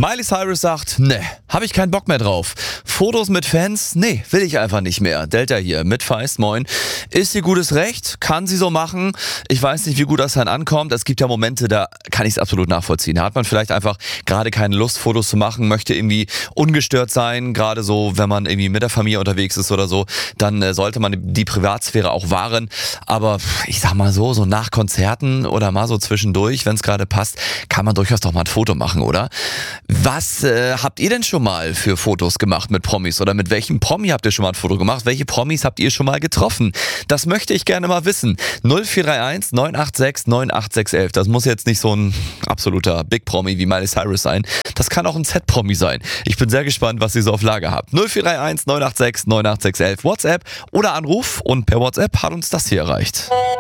Miley Cyrus sagt, ne, habe ich keinen Bock mehr drauf. Fotos mit Fans? Nee, will ich einfach nicht mehr. Delta hier mit Feist, moin. Ist ihr gutes Recht? Kann sie so machen? Ich weiß nicht, wie gut das dann ankommt. Es gibt ja Momente, da kann ich es absolut nachvollziehen. Da hat man vielleicht einfach gerade keine Lust, Fotos zu machen, möchte irgendwie ungestört sein. Gerade so, wenn man irgendwie mit der Familie unterwegs ist oder so, dann sollte man die Privatsphäre auch wahren. Aber ich sag mal so nach Konzerten oder mal so zwischendurch, wenn es gerade passt, kann man durchaus doch mal ein Foto machen, oder? Was habt ihr denn schon mal für Fotos gemacht mit Promis? Oder mit welchem Promi habt ihr schon mal ein Foto gemacht? Welche Promis habt ihr schon mal getroffen? Das möchte ich gerne mal wissen. 0431 986 98611. Das muss jetzt nicht so ein absoluter Big Promi wie Miley Cyrus sein. Das kann auch ein Z-Promi sein. Ich bin sehr gespannt, was ihr so auf Lager habt. 0431 986 98611. WhatsApp oder Anruf. Und per WhatsApp hat uns das hier erreicht.